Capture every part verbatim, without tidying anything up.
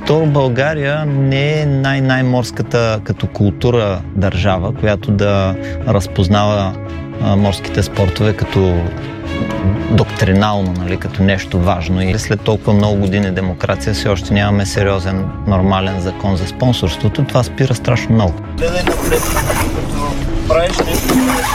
Второ, България не е най-най-морската като култура държава, която да разпознава а, морските спортове като доктринално, нали, като нещо важно. И след толкова много години демокрация все още нямаме сериозен, нормален закон за спонсорството. Това спира страшно много. Гледай напред, като правиш нещо.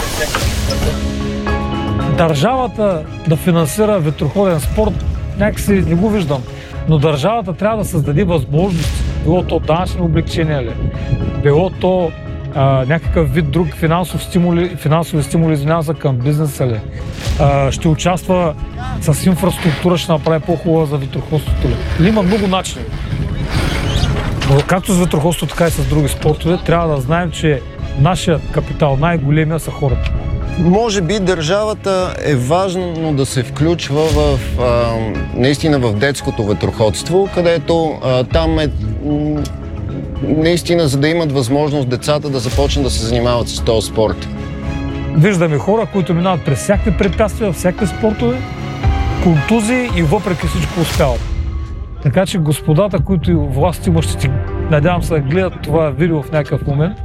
Държавата да финансира ветроходен спорт, някакси не го виждам. Но държавата трябва да създаде възможности. Било то данъчни облегчения ли, било то а, някакъв вид друг финансов стимули, финансови стимули, извинявам се, към бизнеса ли. А, ще участва с инфраструктура, ще направи по-хубава за ветроходството ли. Има много начини. Но както с ветроходството, така и с други спортове, трябва да знаем, че нашият капитал, най-големия, са хората. Може би държавата е важно да се включва в, а, наистина в детското ветроходство, където а, там е м, наистина, за да имат възможност децата да започнат да се занимават с този спорт. Виждаме хора, които минават през всякакви препятствия, всякакви спортове, контузии и въпреки всичко успяват. Така че господата, които и власт имащите, надявам се да гледат това видео в някакъв момент,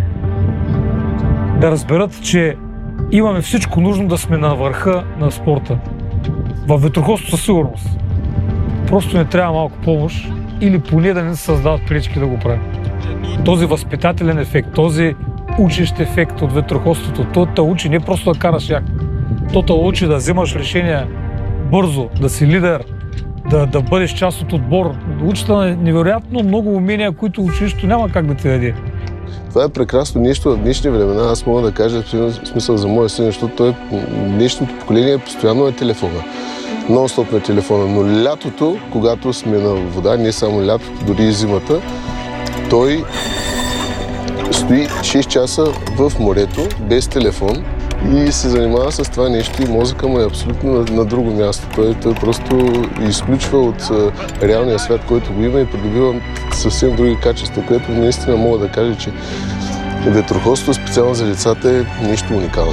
да разберат, че имаме всичко нужно да сме на върха на спорта. Във ветроходството със сигурност. Просто не трябва малко помощ или поне да не се създават пречки да го правим. Този възпитателен ефект, този учещ ефект от ветроходството, то те учи не просто да караш як, то те учи да вземаш решения бързо, да си лидер, да, да бъдеш част от отбор. Учите на невероятно много умения, които училището няма как да ти даде. Това е прекрасно нещо в днешни времена. Аз мога да кажа в смисъл за моя син, защото той, днешното поколение постоянно е телефона. Нон-стоп на телефона. Но лятото, когато сме на вода, не само лятото, дори и зимата, той стои шест часа в морето, без телефон и се занимава с това нещо и мозъка му е абсолютно на, на друго място. Той, той просто изключва от а, реалния свят, който го има и придобива съвсем други качества, което наистина мога да кажа, че ветроходството специално за децата е нещо уникално.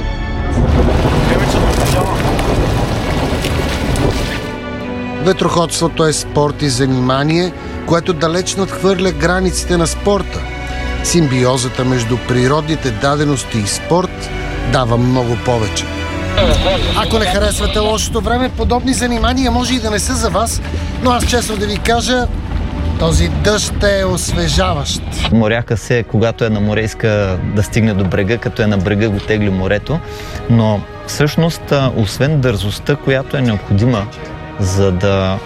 Ветроходството е спорт и занимание, което далеч надхвърля границите на спорта. Симбиозата между природните дадености и спорт дава много повече. Ако не харесвате лошото време, подобни занимания може и да не са за вас, но аз честно да ви кажа, този дъжд е освежаващ. Моряка се, когато е на море, иска да стигне до брега, като е на брега го тегли морето, но всъщност, освен дързостта, която е необходима, за да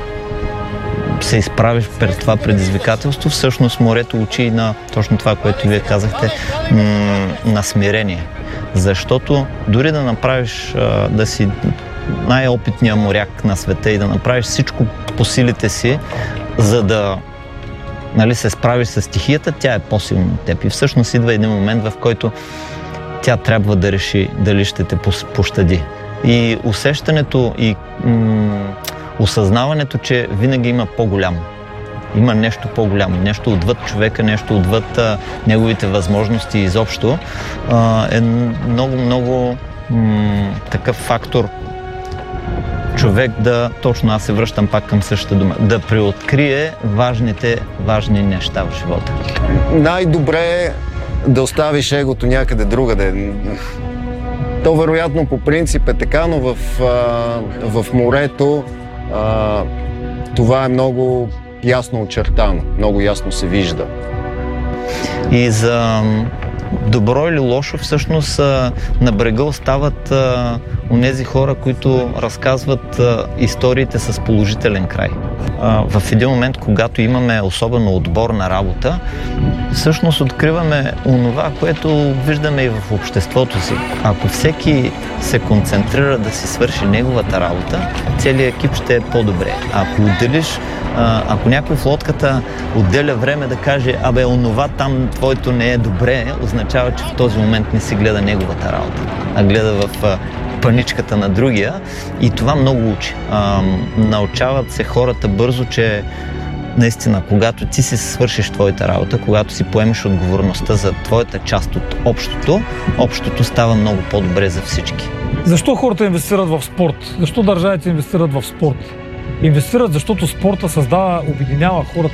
се изправиш пред това предизвикателство, всъщност морето учи и на точно това, което вие казахте, на смирение. Защото дори да направиш, да си най-опитният моряк на света и да направиш всичко по силите си, за да, нали, се справиш с стихията, тя е по-силна от теб. И всъщност идва един момент, в който тя трябва да реши дали ще те пощади. И усещането и м- осъзнаването, че винаги има по-голямо. Има нещо по-голямо, нещо отвъд човека, нещо отвъд а, неговите възможности изобщо, а, е много, много м- такъв фактор човек да, точно аз се връщам пак към същата дума, да преоткрие важните, важни неща в живота. Най-добре е да оставиш егото някъде другаде. То вероятно по принцип е така, но в, а, в морето а, това е много ясно очертано, много ясно се вижда. И за добро или лошо, всъщност на брега остават а, онези хора, които разказват а, историите с положителен край. А, в един момент, когато имаме особено отборна работа, всъщност откриваме онова, което виждаме и в обществото си. Ако всеки се концентрира да си свърши неговата работа, целият екип ще е по-добре. Ако отделиш, ако някой в лодката отделя време да каже, абе, онова там твоето не е добре, означава, че в този момент не си гледа неговата работа, а гледа в паничката на другия, и това много учи. А, научават се хората бързо, че наистина, когато ти си свършиш твоята работа, когато си поемеш отговорността за твоята част от общото, общото става много по-добре за всички. Защо хората инвестират в спорт? Защо държавите инвестират в спорт? Инвестират, защото спорта създава, обединява хората.